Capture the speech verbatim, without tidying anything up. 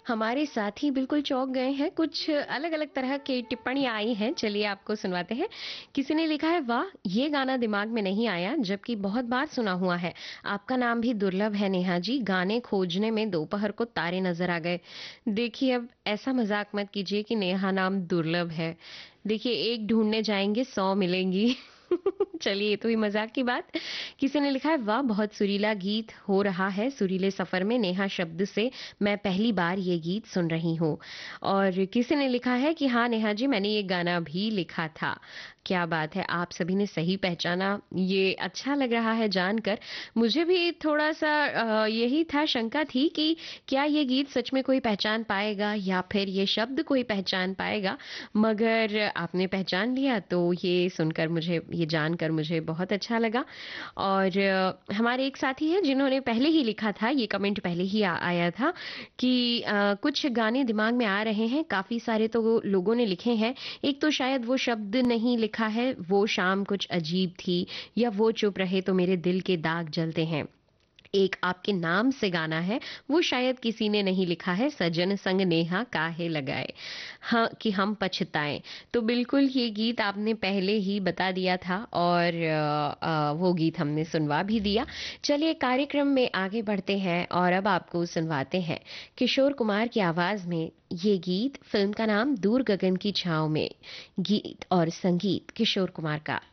हमारे साथी बिल्कुल चौंक गए हैं, कुछ अलग-अलग तरह की टिप्पणियाँ आई हैं, चलिए आपको सुनवाते हैं। किसी ने लिखा है, वाह! ये गाना दिमाग में नहीं आया, जबकि बहुत बार सुना हुआ है। आपका नाम भी दुर्लभ है नेहा जी, गाने खोजने में दोपहर को तारे नज़र आ गए। देखिए, अब ऐसा मज़ाक मत कीजिए कि नेहा नाम दुर्लभ है। देखिए, एक ढूँढने जाएँगे, सौ मिलेंगी। चलिए, ये तो हुई मज़ाक की बात। किसी ने लिखा है, वाह! बहुत सुरीला गीत हो रहा है, सुरीले सफ़र में नेहा शब्द से मैं पहली बार ये गीत सुन रही हूँ। और किसी ने लिखा है कि हाँ नेहा जी, मैंने ये गाना भी लिखा था। क्या बात है, आप सभी ने सही पहचाना, ये अच्छा लग रहा है जानकर। मुझे भी थोड़ा-सा अ, यही था, शंका थी कि क्या ये गीत सच में कोई पहचान पाएगा या फिर ये शब्द कोई पहचान पाएगा? मगर आपने पहचान लिया, तो ये सुनकर मुझे, ये जानकर मुझे बहुत अच्छा लगा। और अ, हमारे एक साथी हैं जिन्होंने पहले ही लिखा था, ये कमेंट पहले ही आ, आया था कि अ, कुछ गाने दिमाग में आ रहे हैं, काफ़ी सारे तो वो लोगों ने लिखे हैं। एक तो शायद वो शब्द नहीं लिखा है, वो शाम कुछ अजीब थी, या वो चुप रहे तो मेरे दिल के दाग जलते हैं। एक आपके नाम से गाना है, वो शायद किसी ने नहीं लिखा है, सजन संग नेहा काहे लगाए, हाँ कि हम पछताएं। तो बिल्कुल ये गीत आपने पहले ही बता दिया था, और अ, अ, वो गीत हमने सुनवा भी दिया। चलिए कार्यक्रम में आगे बढ़ते हैं और अब आपको सुनवाते हैं किशोर कुमार की आवाज में ये गीत। फिल्म का नाम दूर गगन की छांव में, गीत और संगीत किशोर कुमार का।